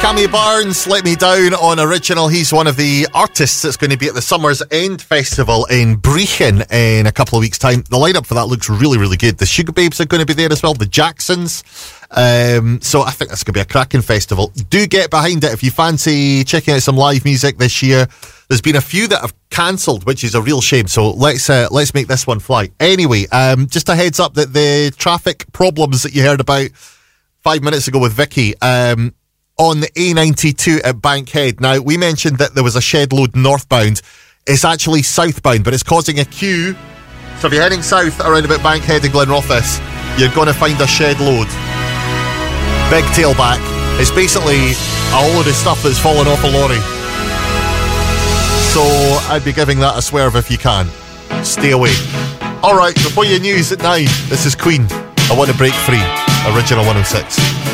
Cammy Barnes, Let Me Down on Original. He's one of the artists that's going to be at the Summer's End Festival in Brechin in a couple of weeks' time. The lineup for that looks really, really good. The Sugar Babes are going to be there as well, the Jacksons. So I think that's going to be a cracking festival. Do get behind it if you fancy checking out some live music this year. There's been a few that have cancelled, which is a real shame. So let's make this one fly. Anyway, just a heads up that the traffic problems that you heard about 5 minutes ago with Vicky, on the A92 at Bankhead. Now, we mentioned that there was a shed load northbound. It's actually southbound, but it's causing a queue. So if you're heading south around about Bankhead and Glenrothes, you're going to find a shed load. Big tailback. It's basically a load of stuff that's fallen off a lorry. So I'd be giving that a swerve if you can. Stay away. Alright, before your news at 9, this is Queen. I Want to Break Free. Original 106.